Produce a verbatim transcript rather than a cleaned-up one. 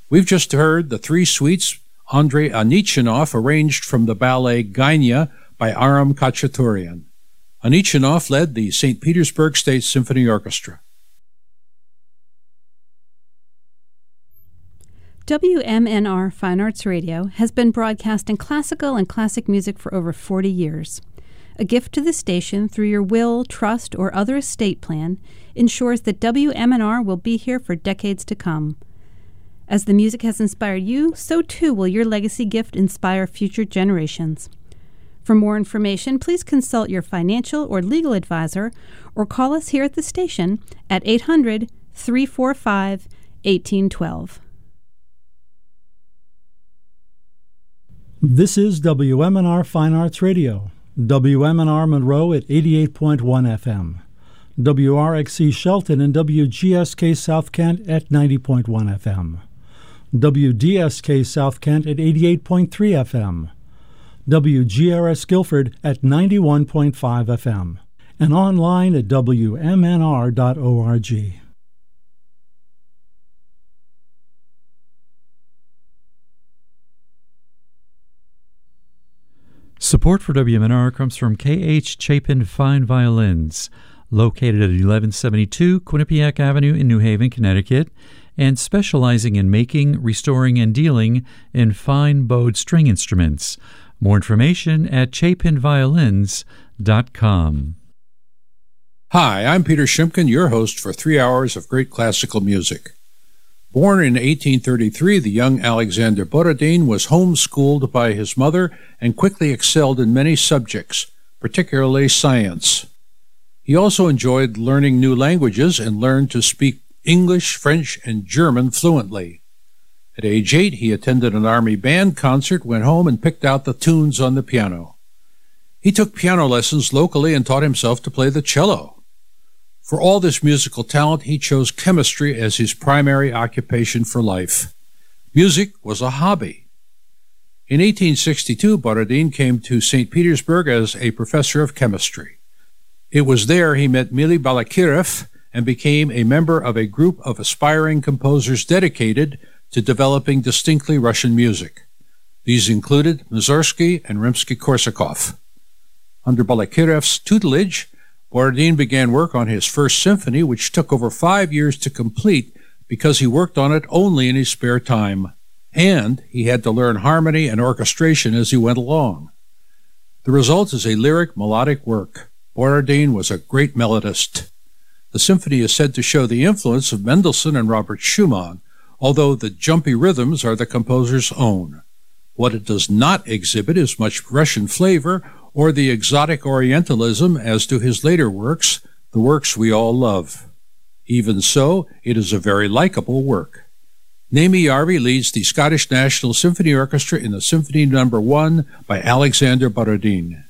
We've just heard the three suites Andrei Anichonov arranged from the ballet Gainia by Aram Khachaturian. Anichonov led the Saint Petersburg State Symphony Orchestra. W M N R Fine Arts Radio has been broadcasting classical and classic music for over forty years. A gift to the station through your will, trust, or other estate plan ensures that W M N R will be here for decades to come. As the music has inspired you, so too will your legacy gift inspire future generations. For more information, please consult your financial or legal advisor or call us here at the station at eight hundred, three four five, one eight one two. This is W M N R Fine Arts Radio, W M N R Monroe at eighty-eight point one F M, W R X C Shelton and W G S K South Kent at ninety point one F M, W D S K South Kent at eighty-eight point three F M, W G R S Guilford at ninety-one point five F M, and online at W M N R dot org. Support for W M N R comes from K H Chapin Fine Violins, located at eleven seventy-two Quinnipiac Avenue in New Haven, Connecticut, and specializing in making, restoring, and dealing in fine bowed string instruments. More information at chapin violins dot com. Hi, I'm Peter Shimkin, your host for three hours of great classical music. Born in eighteen thirty-three, the young Alexander Borodin was homeschooled by his mother and quickly excelled in many subjects, particularly science. He also enjoyed learning new languages and learned to speak English, French, and German fluently. At age eight, he attended an army band concert, went home, and picked out the tunes on the piano. He took piano lessons locally and taught himself to play the cello. For all this musical talent, he chose chemistry as his primary occupation for life. Music was a hobby. In eighteen sixty-two, Borodin came to Saint Petersburg as a professor of chemistry. It was there he met Mily Balakirev and became a member of a group of aspiring composers dedicated to developing distinctly Russian music. These included Mussorgsky and Rimsky-Korsakov. Under Balakirev's tutelage, Borodin began work on his first symphony, which took over five years to complete because he worked on it only in his spare time, and he had to learn harmony and orchestration as he went along. The result is a lyric, melodic work. Borodin was a great melodist. The symphony is said to show the influence of Mendelssohn and Robert Schumann, although the jumpy rhythms are the composer's own. What it does not exhibit is much Russian flavor or the exotic Orientalism as to his later works, the works we all love. Even so, it is a very likable work. Naomi Yarvi leads the Scottish National Symphony Orchestra in the Symphony Number One by Alexander Borodin.